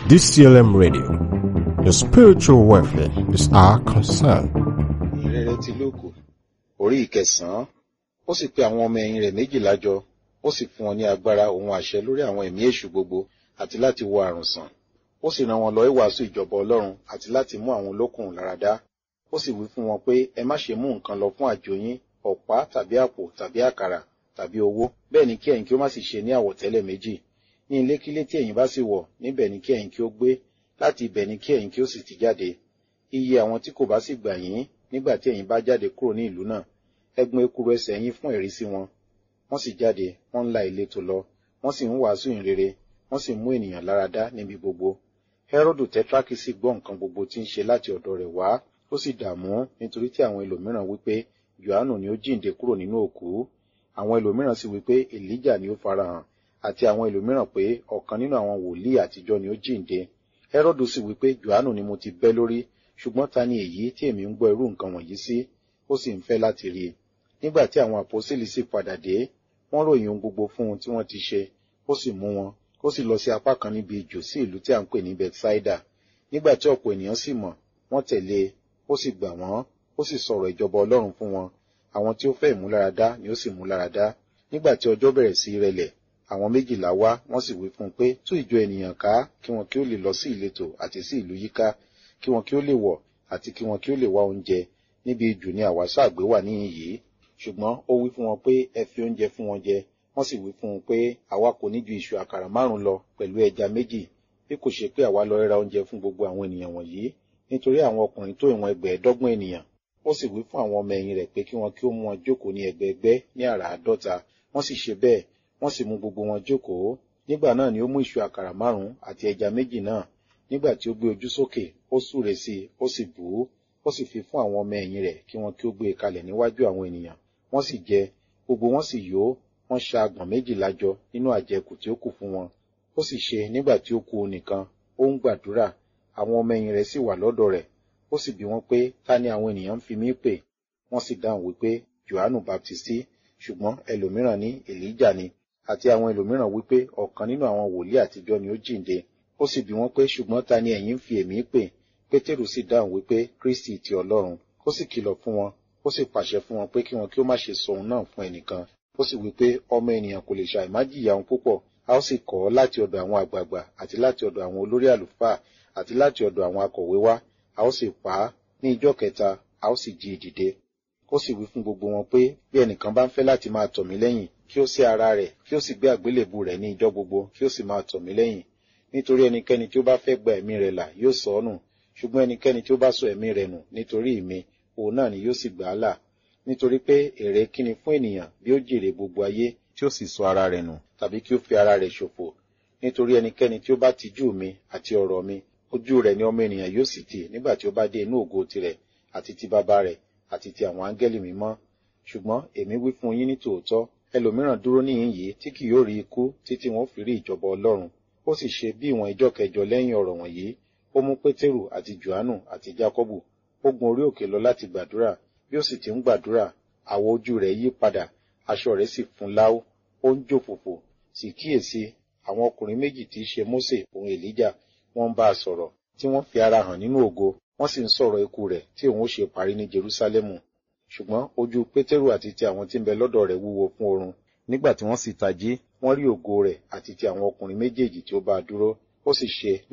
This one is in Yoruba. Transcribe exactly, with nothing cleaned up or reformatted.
D C L M Radio. Your spiritual welfare is our concern. Ìrere ti Lúùkù orí ìkẹsàn-án. Ó sì pe àwọn ọmọ ẹ̀yìn rẹ̀ méjìlá jọ, ó sì fún wọn ní agbára òun àṣẹ lórí àwọn ẹ̀mí èṣù gbogbo àti láti wo àrùn sàn. Ó sì rán wọn lọ ìwàásù ìjọba Ọlọ́run àti láti mú àwọn olókùn láradá. Ó sì wí fún wọn pé ẹ má ṣe mú nǹkan lọ fún àjò yín, ọ̀pá tàbí àpò tàbí àkàrà tàbí owó. Bẹ́ẹ̀ ni kí ẹ̀yin kí ó má sì ṣe ní àwọ̀tẹ́lẹ̀ méjì. Ní ilékílé tí ẹ̀yin bá sì wọ̀, níbẹ̀ ni kí ẹ̀yin kí ó gbé, láti ibẹ̀ ni kí ẹ̀yin kí ó sì ti jáde. Iye àwọn tí kò bá sì gbà yín nígbà tí ẹ̀yin bá jáde kúrò ní ìlú náà, ẹ gbọn ekuru ẹsẹ̀ yín fún ẹ̀rí sí wọn. Wọ́n sì jáde, wọ́n ń la ìletò lọ, wọ́n sì ń wàásù ìhìnrere, wọ́n sì mú ènìyàn láradá níbi gbogbo. Hẹ́rọ́dù tẹ́trákì sì gbọ́ nǹkan gbogbo tí ń ṣe láti ọ̀dọ̀ rẹ̀ wá, ó sì dààmú nítorí tí àwọn ẹlòmíràn wípé Jòhánù ni ó jíǹde kúrò nínú òkú. Àwọn ẹlòmíràn sì wípé Èlíjà ni ó farahàn, àti àwọn ẹlòmíràn pé ọ̀kan nínú àwọn wòlíì àtijọ́ ni ó jíǹde. Hẹ́rọ́dù sì wípé Jòhánù ni mo ti bẹ́ lórí, ṣùgbọ́n ta ni èyí tí èmi ń gbọ́ irú nǹkan wọ̀nyí sí? Ó sì ń fẹ́ láti rí i. Nígbà tí àwọn àpọ́sítélì sì padà dé, wọ́n ròyìn ohun gbogbo fún ohun tí wọ́n ti ṣe, ó sì mú wọn, ó sì lọ sí apá kan níbi ijù sí ìlú tí a ń pè ní Bethsaida. Nígbà tí ọ̀pọ̀ ènìyàn sì mọ̀, wọ́n tẹ̀lé e, ó sì gbà wọ́n, ó sì sọ̀rọ̀ ìjọba Ọlọ́run fún wọn. Àwọn tí ó fẹ́ ìmúláradá ni ó sì múláradá. Nígbà tí ọjọ́ bẹ̀rẹ̀ sí rẹlẹ̀, àwọn méjìlá wá, wọ́n sì wí fún un pé tú ìjọ ènìyàn ká, kí wọn kí ó lè lọ sí ìletò àti sí ìlú yíká, kí wọn kí ó lè wọ̀ àti kí wọn kí ó lè wá oúnjẹ. Níbi ijù ni àwa ṣáàgbé wà níhìn yìí. Ṣùgbọ́n ó wí fún wọn pé ẹ fi oúnjẹ fún wọn jẹ. Wọ́n sì wí fún un pé àwa kò ní ju ìṣù àkàrà márùn-ún lọ pẹ̀lú ẹja méjì, bí kò ṣe pé àwa lọ ra oúnjẹ fún gbogbo àwọn ènìyàn wọ̀nyí, nítorí àwọn ọkùnrin tó ìwọ̀n ẹgbẹ̀ẹ́dọ́gbọ̀n ènìyàn. Ó sì wí fún àwọn ọmọ ẹ̀yìn rẹ̀ pé kí wọn kí ó mú wọn jókòó ní ẹgbẹẹgbẹ́ ní àràádọ́ta. Wọ́n sì ṣe bẹ́ẹ̀, wọ́n sì mú gbogbo wọn jókòó. Nígbà náà ni ó mú ìṣù àkàrà márùn-ún àti ẹja méjì náà. Nígbà tí ó gbé ojú sókè, ó súre sí i, ó sì bù ú, ó sì fi fún àwọn ọmọ ẹ̀yìn rẹ̀ kí wọn kí ó gbé e kalẹ̀ níwájú àwọn ènìyàn. Wọ́n sì jẹ, gbogbo wọn sì yó, wọ́n ṣa agbọ̀n méjìlá jọ nínú àjẹkù tí ó kù fún wọn. Ó sì ṣe nígbà tí ó kù òun nìkan, ó ń gbàdúrà, àwọn ọmọ ẹ̀yìn rẹ̀ sì wà lọ́dọ̀ rẹ̀. Ó sì bi wọ́n pé ta ni àwọn ènìyàn ń fi mí pè? Wọ́n sì dáhùn wípé Jòhánù Baptisti, ṣùgbọ́n ẹlòmíràn ní Èlíjà ni, àti àwọn ẹlòmíràn wípé ọ̀kan nínú àwọn wòlíì àtijọ́ ni ó jíǹde. Ó sì bi wọ́n pé ṣùgbọ́n ta ni ẹ̀yin ń fi èmi pè? Pétérù sì dáhùn wípé Kristi ti Ọlọ́run. Ó sì kìlọ̀ fún wọn, ó sì pàṣẹ fún wọn pé kí wọn kí ó má ṣe sọ ohun náà fún ẹnìkan. Ó sì wípé ọmọ ènìyàn kò lè ṣàìmá jìyà ohun púpọ̀, a ó sì kọ̀ ọ́ láti ọ̀dọ̀ àwọn àgbààgbà àti láti ọ̀dọ̀ àwọn olórí àlùfáà àti láti ọ̀dọ̀ àwọn akọ̀wé wá, a ó sì pa á, ní ijọ́ kẹta a ó sì jí i dìde. Ó sì wí fún gbogbo wọn pé bí ẹnìkan bá ń fẹ́ láti máa tọ̀ mí lẹ́yìn, kí ó sẹ́ ara rẹ̀, kí ó sì gbé àgbélébù rẹ̀ ní ijọ́ gbogbo, kí ó sì máa tọ̀ mí lẹ́yìn. Nítorí ẹnikẹ́ni tí ó bá fẹ́ gba ẹ̀mí rẹ̀ là yóò sọ ọ́ nù, ṣùgbọ́n ẹnikẹ́ni tí ó bá sọ ẹ̀mí rẹ̀ nù nítorí mi, òun náà ni yóò sì gbà á là. Nítorí pé èrè kíni fún ènìyàn bí ó jèrè gbogbo ayé tí ó sì sọ ara rẹ̀ nù, tàbí kí ó fi ara rẹ̀ ṣòfò. Nítorí ẹnikẹ́ni tí ó bá tijú mi àti ọ̀rọ̀ mi, ojú rẹ̀ ni ọmọ ènìyàn yóò sì tì nígbà tí ó bá dé inú ògo tirẹ̀ àti ti bàbá rẹ̀ àti ti àwọn áńgẹ́lì mímọ́. Ṣùgbọ́n èmi wí fún yín ní tòótọ́, ẹlòmíràn dúró níhìn yìí tí kì yóò rí ikú títí wọn ó fi rí ìjọba Ọlọ́run. Ó sì ṣe bí ìwọ̀n ijọ́ kẹjọ lẹ́yìn ọ̀rọ̀ wọ̀nyí, ó mú Pétérù àti Jòhánù àti Jákọ́bù, ó gun orí òkè lọ láti gbàdúrà. Bí ó sì ti ń gbàdúrà, àwọ̀ ojú rẹ̀ yí padà, aṣọ rẹ̀ sì fún láú, ó ń jó fòfò. Sì kíyèsí, àwọn ọkùnrin méjì tí í ṣe Mósè òun Èlíjà, wọ́n ń bá a sọ̀rọ̀, tí wọ́n fi ara hàn nínú ògo, wọ́n sì ń sọ̀rọ̀ ikú rẹ̀ tí òun ó ṣe parí ní Jerúsálẹ́mù. Ṣùgbọ́n ojú Pétérù àti ti àwọn tí ń bẹ lọ́dọ̀ rẹ̀ wúwo fún oorun. Nígbà tí wọ́n sì tají, wọ́n rí ògo rẹ̀ àti ti àwọn ọkùnrin méjèèjì tí ó bá a dúró. Ó sì ṣe